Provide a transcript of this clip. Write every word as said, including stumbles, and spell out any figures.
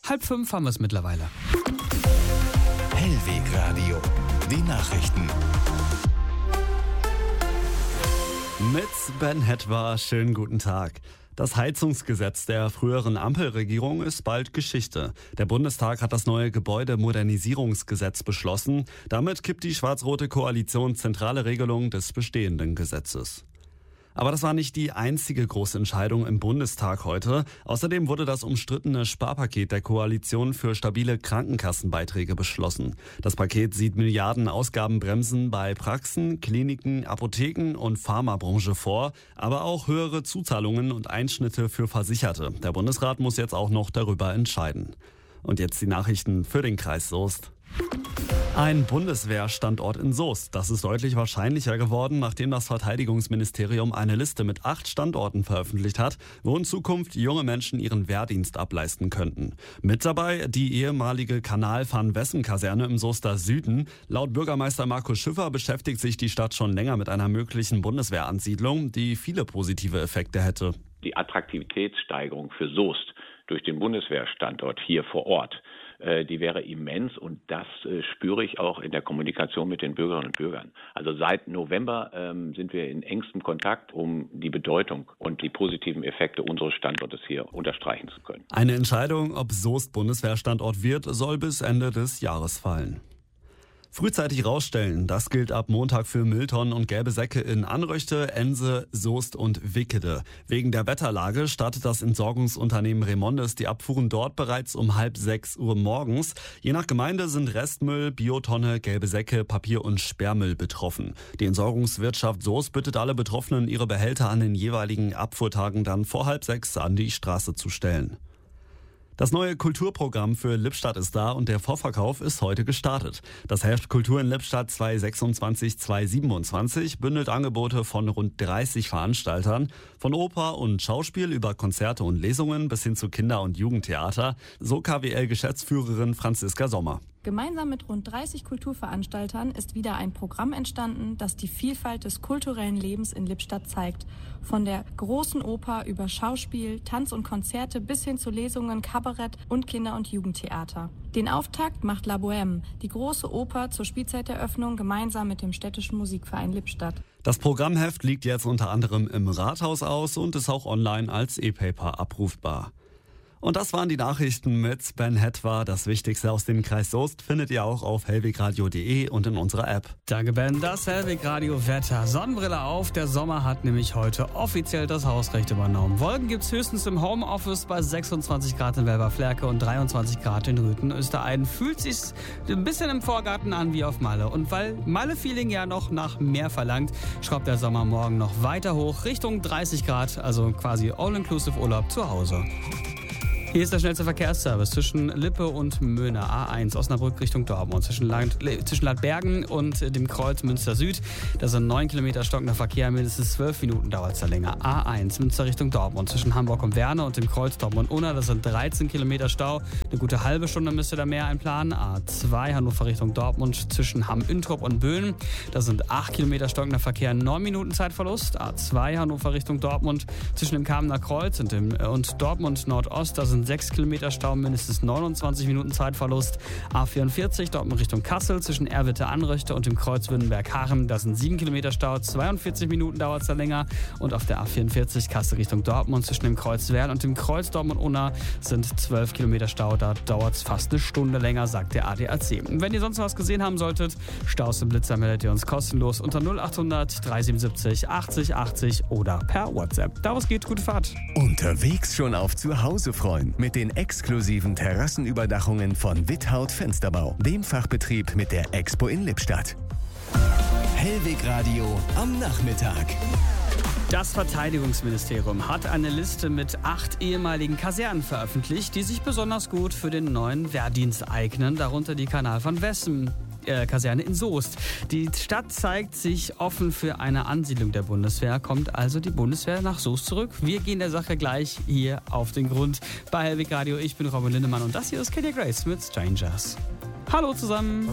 Halb fünf haben wir es mittlerweile. Hellweg Radio, die Nachrichten. Mit Ben Hetwa, schönen guten Tag. Das Heizungsgesetz der früheren Ampelregierung ist bald Geschichte. Der Bundestag hat das neue Gebäudemodernisierungsgesetz beschlossen. Damit kippt die schwarz-rote Koalition zentrale Regelungen des bestehenden Gesetzes. Aber das war nicht die einzige große Entscheidung im Bundestag heute. Außerdem wurde das umstrittene Sparpaket der Koalition für stabile Krankenkassenbeiträge beschlossen. Das Paket sieht Milliarden Ausgabenbremsen bei Praxen, Kliniken, Apotheken und Pharmabranche vor, aber auch höhere Zuzahlungen und Einschnitte für Versicherte. Der Bundesrat muss jetzt auch noch darüber entscheiden. Und jetzt die Nachrichten für den Kreis Soest. Ein Bundeswehrstandort in Soest. Das ist deutlich wahrscheinlicher geworden, nachdem das Verteidigungsministerium eine Liste mit acht Standorten veröffentlicht hat, wo in Zukunft junge Menschen ihren Wehrdienst ableisten könnten. Mit dabei die ehemalige Kanal-Van-Wessen-Kaserne im Soester Süden. Laut Bürgermeister Markus Schiffer beschäftigt sich die Stadt schon länger mit einer möglichen Bundeswehransiedlung, die viele positive Effekte hätte. Die Attraktivitätssteigerung für Soest durch den Bundeswehrstandort hier vor Ort, die wäre immens, und das äh, spüre ich auch in der Kommunikation mit den Bürgerinnen und Bürgern. Also seit November ähm, sind wir in engstem Kontakt, um die Bedeutung und die positiven Effekte unseres Standortes hier unterstreichen zu können. Eine Entscheidung, ob Soest Bundeswehrstandort wird, soll bis Ende des Jahres fallen. Frühzeitig rausstellen, das gilt ab Montag für Mülltonnen und gelbe Säcke in Anröchte, Ense, Soest und Wickede. Wegen der Wetterlage startet das Entsorgungsunternehmen Remondes die Abfuhren dort bereits um halb sechs Uhr morgens. Je nach Gemeinde sind Restmüll, Biotonne, gelbe Säcke, Papier und Sperrmüll betroffen. Die Entsorgungswirtschaft Soest bittet alle Betroffenen, ihre Behälter an den jeweiligen Abfuhrtagen dann vor halb sechs an die Straße zu stellen. Das neue Kulturprogramm für Lippstadt ist da und der Vorverkauf ist heute gestartet. Das Heft Kultur in Lippstadt zweitausendsechsundzwanzig zweitausendsiebenundzwanzig bündelt Angebote von rund dreißig Veranstaltern, von Oper und Schauspiel über Konzerte und Lesungen bis hin zu Kinder- und Jugendtheater, so K W L-Geschäftsführerin Franziska Sommer. Gemeinsam mit rund dreißig Kulturveranstaltern ist wieder ein Programm entstanden, das die Vielfalt des kulturellen Lebens in Lippstadt zeigt. Von der großen Oper über Schauspiel, Tanz und Konzerte bis hin zu Lesungen, Kabarett und Kinder- und Jugendtheater. Den Auftakt macht La Bohème, die große Oper zur Spielzeiteröffnung gemeinsam mit dem Städtischen Musikverein Lippstadt. Das Programmheft liegt jetzt unter anderem im Rathaus aus und ist auch online als E-Paper abrufbar. Und das waren die Nachrichten mit Ben Hetwa. Das Wichtigste aus dem Kreis Soest findet ihr auch auf hellwegradio punkt de und in unserer App. Danke, Ben. Das Hellweg-Radio-Wetter. Sonnenbrille auf. Der Sommer hat nämlich heute offiziell das Hausrecht übernommen. Wolken gibt's höchstens im Homeoffice bei sechsundzwanzig Grad in Welberflerke und dreiundzwanzig Grad in Rüthen-Österreien. Fühlt sich ein bisschen im Vorgarten an wie auf Malle. Und weil Malle-Feeling ja noch nach mehr verlangt, schraubt der Sommer morgen noch weiter hoch Richtung dreißig Grad. Also quasi All-Inclusive-Urlaub zu Hause. Hier ist der schnellste Verkehrsservice zwischen Lippe und Möhne. A eins Osnabrück Richtung Dortmund. Zwischen, Land, zwischen Ladbergen und dem Kreuz Münster Süd. Das sind neun Kilometer stockender Verkehr. Mindestens zwölf Minuten dauert es da länger. A eins Münster Richtung Dortmund. Zwischen Hamburg und Werne und dem Kreuz Dortmund-Unna. Das sind dreizehn Kilometer Stau. Eine gute halbe Stunde müsste da mehr einplanen. A zwei Hannover Richtung Dortmund. Zwischen Hamm-Üntrop und Böhlen. Das sind acht Kilometer stockender Verkehr. neun Minuten Zeitverlust. A zwei Hannover Richtung Dortmund. Zwischen dem Kamener Kreuz und, dem, und Dortmund Nordost. Das sind sechs Kilometer Stau, mindestens neunundzwanzig Minuten Zeitverlust. A vierundvierzig, Dortmund Richtung Kassel, zwischen Erwitte-Anröchte und dem Kreuz Württemberg-Haaren. Das sind sieben Kilometer Stau, zweiundvierzig Minuten dauert es da länger. Und auf der A vierundvierzig, Kassel Richtung Dortmund, zwischen dem Kreuz Werl und dem Kreuz Dortmund-Unna sind zwölf Kilometer Stau. Da dauert es fast eine Stunde länger, sagt der A D A C. Und wenn ihr sonst was gesehen haben solltet, Staus im Blitzer meldet ihr uns kostenlos unter null achthundert dreihundertsiebenundsiebzig achtzig achtzig oder per WhatsApp. Da was geht, gute Fahrt. Unterwegs schon auf Zuhause freuen mit den exklusiven Terrassenüberdachungen von Withaut Fensterbau, dem Fachbetrieb mit der Expo in Lippstadt. Hellweg Radio am Nachmittag. Das Verteidigungsministerium hat eine Liste mit acht ehemaligen Kasernen veröffentlicht, die sich besonders gut für den neuen Wehrdienst eignen, darunter die Kanal van Wessen Kaserne in Soest. Die Stadt zeigt sich offen für eine Ansiedlung der Bundeswehr. Kommt also die Bundeswehr nach Soest zurück? Wir gehen der Sache gleich hier auf den Grund bei Hellweg Radio. Ich bin Robin Lindemann und das hier ist Katie Grace mit Strangers. Hallo zusammen!